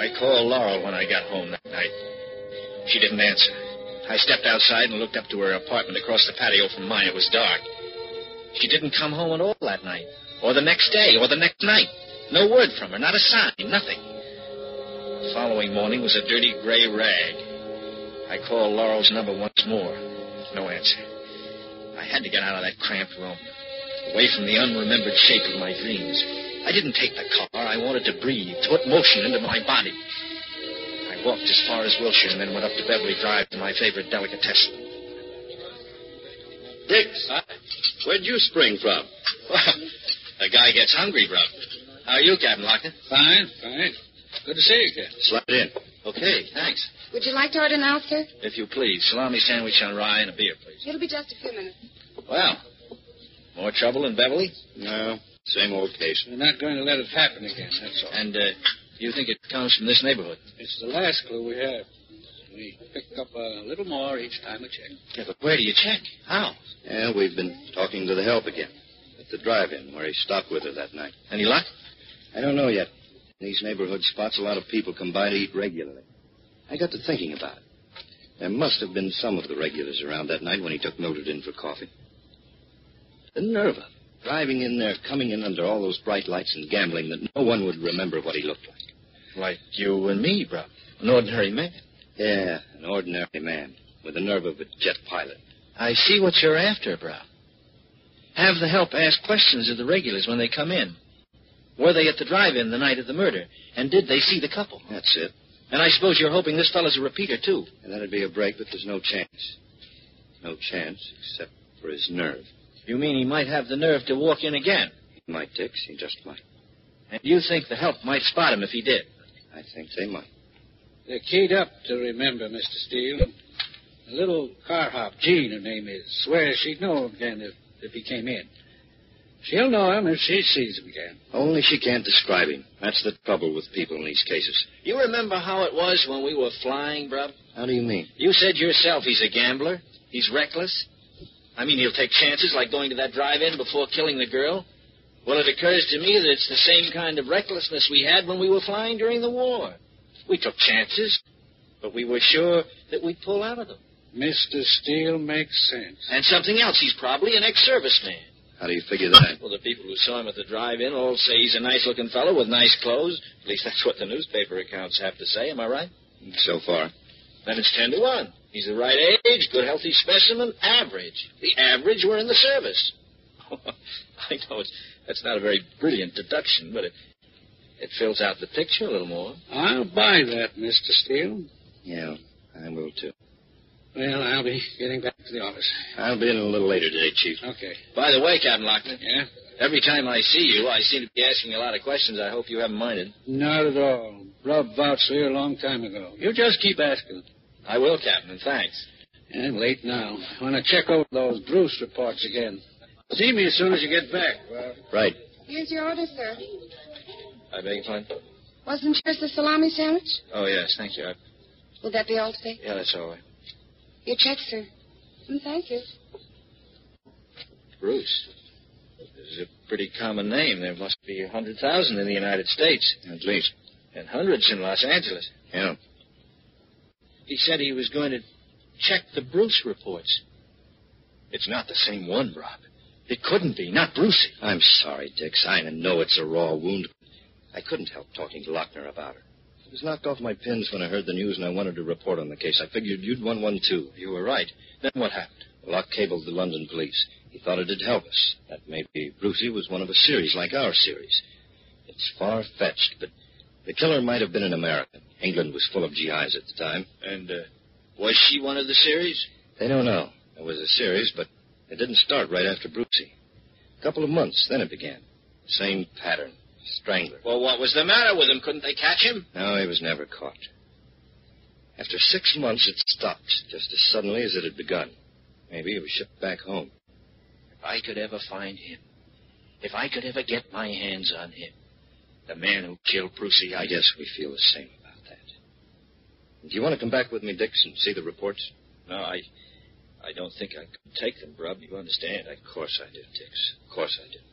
I called Laurel when I got home that night. She didn't answer. I stepped outside and looked up to her apartment across the patio from mine. It was dark. She didn't come home at all that night, or the next day, or the next night. No word from her, not a sign, nothing. The following morning was a dirty gray rag. I called Laurel's number once more. No answer. I had to get out of that cramped room, away from the unremembered shape of my dreams. I didn't take the car. I wanted to breathe, to put motion into my body. I walked as far as Wilshire and then went up to Beverly Drive to my favorite delicatessen. Dix, where'd you spring from? Well, a guy gets hungry, bro. How are you, Captain Lochner? Fine. Good to see you again. Slide in. Okay, thanks. Would you like to order now, sir? If you please. Salami sandwich on rye and a beer, please. It'll be just a few minutes. Well, more trouble in Beverly? No, same old case. We're not going to let it happen again, that's all. And you think it comes from this neighborhood? It's the last clue we have. We pick up a little more each time we check. Yeah, but where do you check? How? Yeah, we've been talking to the help again. At the drive-in where he stopped with her that night. Any luck? I don't know yet. In these neighborhood spots, a lot of people come by to eat regularly. I got to thinking about it. There must have been some of the regulars around that night when he took Mildred in for coffee. The nerve of it, driving in there, coming in under all those bright lights and gambling that no one would remember what he looked like. Like you and me, bro. An ordinary man. Yeah, an ordinary man with the nerve of a jet pilot. I see what you're after, bro. Have the help ask questions of the regulars when they come in. Were they at the drive-in the night of the murder? And did they see the couple? That's it. And I suppose you're hoping this fellow's a repeater, too. And that'd be a break, but there's no chance. No chance, except for his nerve. You mean he might have the nerve to walk in again? He might, Dix. He just might. And you think the help might spot him if he did? I think they might. They're keyed up to remember, Mr. Steele. The little car hop, Jean, her name is, swears she'd know him again if he came in. She'll know him if she sees him again. Only she can't describe him. That's the trouble with people in these cases. You remember how it was when we were flying, Brub? How do you mean? You said yourself he's a gambler. He's reckless. I mean, he'll take chances like going to that drive-in before killing the girl. Well, it occurs to me that it's the same kind of recklessness we had when we were flying during the war. We took chances, but we were sure that we'd pull out of them. Mr. Steele makes sense. And something else. He's probably an ex-serviceman. How do you figure that? Well, the people who saw him at the drive-in all say he's a nice-looking fellow with nice clothes. At least that's what the newspaper accounts have to say. Am I right? So far. Then it's 10 to 1. He's the right age, good, healthy specimen, average. The average were in the service. I know that's not a very brilliant deduction, but it fills out the picture a little more. I'll buy that, Mr. Steele. Yeah, I will, too. Well, I'll be getting back to the office. I'll be in a little later today, Chief. Okay. By the way, Captain Lochner. Yeah? Every time I see you, I seem to be asking a lot of questions I hope you haven't minded. Not at all. Rob vouched for you a long time ago. You just keep asking. I will, Captain, and thanks. And late now. I want to check over those Bruce reports again. See me as soon as you get back. Right. Here's your order, sir. I beg your pardon? Wasn't yours the salami sandwich? Oh, yes, thank you. Will that be all today? Yeah, that's all right. Your check, sir. Thank you. Bruce. This is a pretty common name. There must be 100,000 in the United States. At least. And hundreds in Los Angeles. Yeah. He said he was going to check the Bruce reports. It's not the same one, Rob. It couldn't be. Not Brucey. I'm sorry, Dix. I know it's a raw wound. I couldn't help talking to Lochner about her. I was knocked off my pins when I heard the news and I wanted to report on the case. I figured you'd want one, too. You were right. Then what happened? Locke cabled the London police. He thought it'd help us. That maybe Brucey was one of a series like our series. It's far-fetched, but the killer might have been an American. England was full of GIs at the time. And was she one of the series? They don't know. It was a series, but it didn't start right after Brucey. A couple of months, then it began. Same pattern. Strangler. Well, what was the matter with him? Couldn't they catch him? No, he was never caught. After 6 months, it stopped, just as suddenly as it had begun. Maybe he was shipped back home. If I could ever find him, if I could ever get my hands on him, the man who killed Brucey, I guess we feel the same about that. Do you want to come back with me, Dix, and see the reports? No, I don't think I could take them, Brub. You understand? Of course I do, Dix. Of course I do.